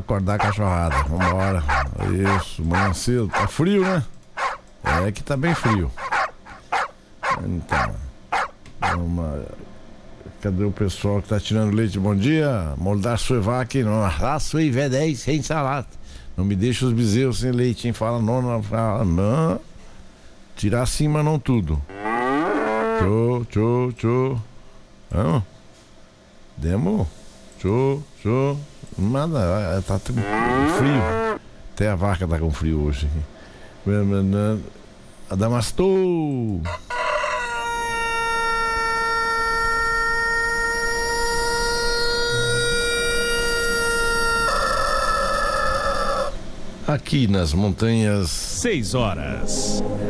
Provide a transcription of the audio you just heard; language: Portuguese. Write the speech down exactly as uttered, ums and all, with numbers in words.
acordar a cachorrada. Vambora. Isso, manhã cedo. Tá frio, né? É que tá bem frio. Então. Uma... Cadê o pessoal que tá tirando leite? Bom dia. Moldar Suevac, não. Raço e V dez sem salada. Não me deixa os bezerros sem leite, hein? Fala nona, fala não. Tirar sim, mas não tudo. Tchô, tchô, tchô. Não. Demo. Tchô, tchô. Nada, tá frio. Até a vaca tá com frio hoje. Adamastor. Aqui nas montanhas. Seis horas.